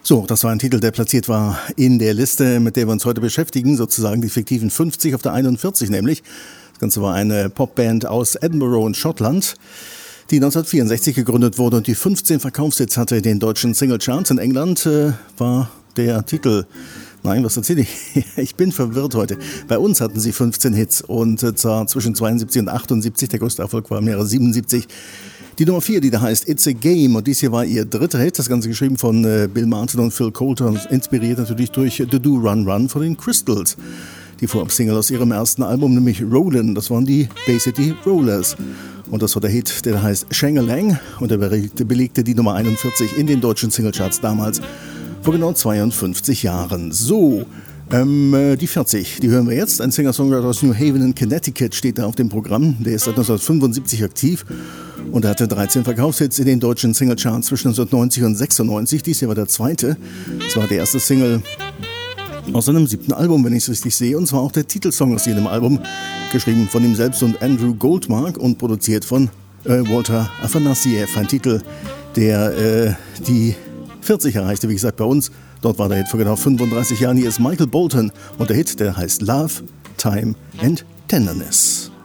So, das war ein Titel, der platziert war in der Liste, mit der wir uns heute beschäftigen, sozusagen die fiktiven 50 auf der 41 nämlich. Das Ganze war eine Popband aus Edinburgh in Schottland, die 1964 gegründet wurde und die 15 Verkaufshits hatte in den deutschen Singlecharts. In England war der Titel... Nein, was erzähle ich? Ich bin verwirrt heute. Bei uns hatten sie 15 Hits und zwar zwischen 72 und 78. Der größte Erfolg war im Jahre 77. Die Nummer 4, die da heißt It's a Game, und dies hier war ihr dritter Hit. Das Ganze geschrieben von Bill Martin und Phil Coulter und inspiriert natürlich durch The Do Run Run von den Crystals. Die Vorab-Single aus ihrem ersten Album, nämlich Rollin', das waren die Bay City Rollers. Und das war der Hit, der heißt Shang-a-Lang, und er belegte die Nummer 41 in den deutschen Singlecharts damals. Vor genau 52 Jahren. So, die 40, die hören wir jetzt. Ein Singer-Songwriter aus New Haven in Connecticut steht da auf dem Programm. Der ist seit 1975 aktiv und er hatte 13 Verkaufshits in den deutschen Singlecharts zwischen 1990 und 96. Dies hier war der zweite. Das war der erste Single aus seinem 7. Album, wenn ich es richtig sehe. Und zwar auch der Titelsong aus jedem Album, geschrieben von ihm selbst und Andrew Goldmark und produziert von Walter Afanasieff. Ein Titel, der die 40 erreichte, wie gesagt, bei uns. Dort war der Hit vor genau 35 Jahren. Hier ist Michael Bolton und der Hit, der heißt Love, Time and Tenderness.